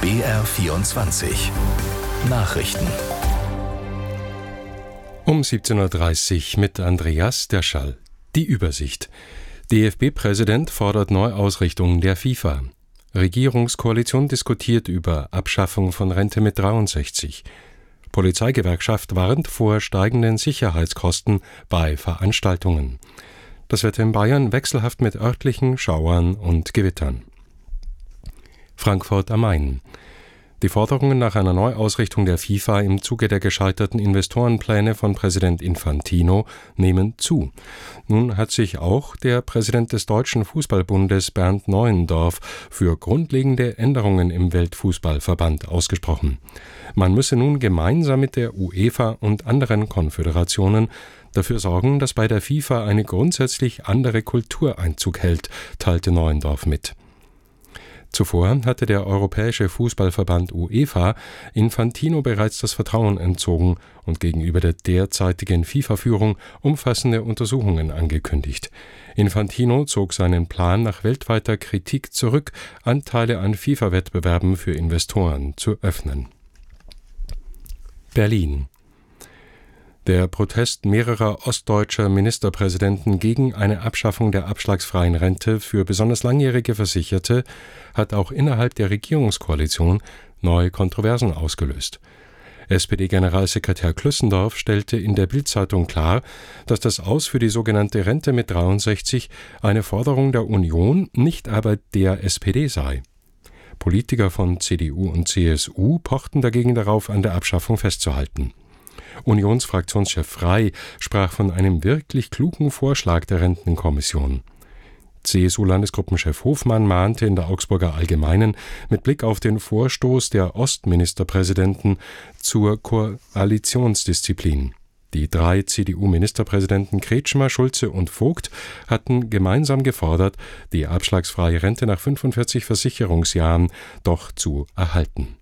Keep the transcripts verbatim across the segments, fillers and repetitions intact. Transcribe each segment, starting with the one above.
B R vierundzwanzig Nachrichten. Um siebzehn Uhr dreißig mit Andreas Derschall. Die Übersicht. D F B-Präsident fordert Neuausrichtung der FIFA. Regierungskoalition diskutiert über Abschaffung von Rente mit dreiundsechzig. Polizeigewerkschaft warnt vor steigenden Sicherheitskosten bei Veranstaltungen. Das Wetter in Bayern wechselhaft mit örtlichen Schauern und Gewittern. Frankfurt am Main. Die Forderungen nach einer Neuausrichtung der FIFA im Zuge der gescheiterten Investorenpläne von Präsident Infantino nehmen zu. Nun hat sich auch der Präsident des Deutschen Fußballbundes Bernd Neuendorf für grundlegende Änderungen im Weltfußballverband ausgesprochen. Man müsse nun gemeinsam mit der UEFA und anderen Konföderationen dafür sorgen, dass bei der FIFA eine grundsätzlich andere Kultur Einzug hält, teilte Neuendorf mit. Zuvor hatte der Europäische Fußballverband UEFA Infantino bereits das Vertrauen entzogen und gegenüber der derzeitigen FIFA-Führung umfassende Untersuchungen angekündigt. Infantino zog seinen Plan nach weltweiter Kritik zurück, Anteile an FIFA-Wettbewerben für Investoren zu öffnen. Berlin. Der Protest mehrerer ostdeutscher Ministerpräsidenten gegen eine Abschaffung der abschlagsfreien Rente für besonders langjährige Versicherte hat auch innerhalb der Regierungskoalition neue Kontroversen ausgelöst. S P D-Generalsekretär Klüssendorf stellte in der Bild-Zeitung klar, dass das Aus für die sogenannte Rente mit dreiundsechzig eine Forderung der Union, nicht aber der S P D sei. Politiker von C D U und C S U pochten dagegen darauf, an der Abschaffung festzuhalten. Unionsfraktionschef Frey sprach von einem wirklich klugen Vorschlag der Rentenkommission. C S U-Landesgruppenchef Hofmann mahnte in der Augsburger Allgemeinen mit Blick auf den Vorstoß der Ostministerpräsidenten zur Koalitionsdisziplin. Die drei C D U-Ministerpräsidenten Kretschmer, Schulze und Vogt hatten gemeinsam gefordert, die abschlagsfreie Rente nach fünfundvierzig Versicherungsjahren doch zu erhalten.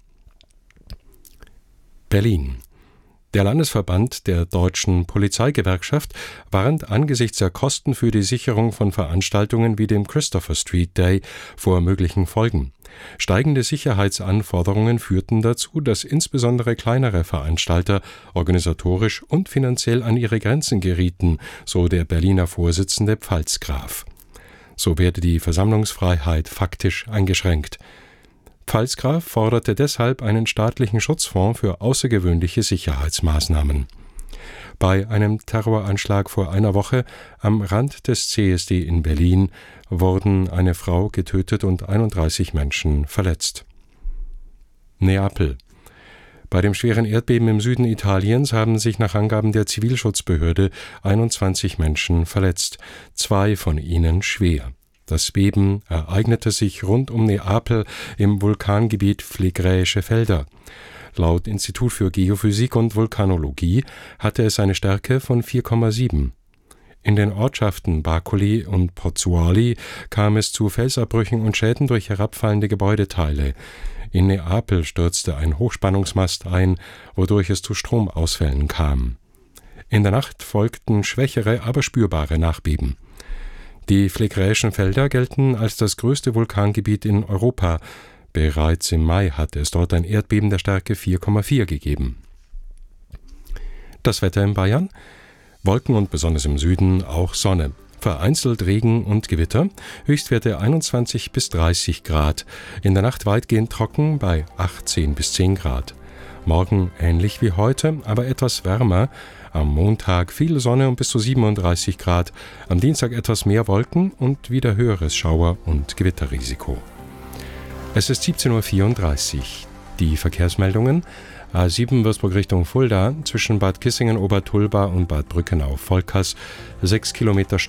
Berlin. Der Landesverband der Deutschen Polizeigewerkschaft warnt angesichts der Kosten für die Sicherung von Veranstaltungen wie dem Christopher Street Day vor möglichen Folgen. Steigende Sicherheitsanforderungen führten dazu, dass insbesondere kleinere Veranstalter organisatorisch und finanziell an ihre Grenzen gerieten, so der Berliner Vorsitzende Pfalzgraf. So werde die Versammlungsfreiheit faktisch eingeschränkt. Pfalzgraf forderte deshalb einen staatlichen Schutzfonds für außergewöhnliche Sicherheitsmaßnahmen. Bei einem Terroranschlag vor einer Woche am Rand des C S D in Berlin wurden eine Frau getötet und einunddreißig Menschen verletzt. Neapel. Bei dem schweren Erdbeben im Süden Italiens haben sich nach Angaben der Zivilschutzbehörde einundzwanzig Menschen verletzt, zwei von ihnen schwer. Das Beben ereignete sich rund um Neapel im Vulkangebiet Phlegräische Felder. Laut Institut für Geophysik und Vulkanologie hatte es eine Stärke von vier Komma sieben. In den Ortschaften Bacoli und Pozzuoli kam es zu Felsabbrüchen und Schäden durch herabfallende Gebäudeteile. In Neapel stürzte ein Hochspannungsmast ein, wodurch es zu Stromausfällen kam. In der Nacht folgten schwächere, aber spürbare Nachbeben. Die Phlegräischen Felder gelten als das größte Vulkangebiet in Europa. Bereits im Mai hatte es dort ein Erdbeben der Stärke vier Komma vier gegeben. Das Wetter in Bayern? Wolken und besonders im Süden auch Sonne. Vereinzelt Regen und Gewitter, Höchstwerte einundzwanzig bis dreißig Grad. In der Nacht weitgehend trocken bei achtzehn bis zehn Grad. Morgen ähnlich wie heute, aber etwas wärmer. Am Montag viel Sonne und bis zu siebenunddreißig Grad. Am Dienstag etwas mehr Wolken und wieder höheres Schauer- und Gewitterrisiko. Es ist siebzehn Uhr vierunddreißig. Die Verkehrsmeldungen: A sieben Würzburg Richtung Fulda zwischen Bad Kissingen, Obertulba und Bad Brückenau-Volkers sechs Kilometer Stau.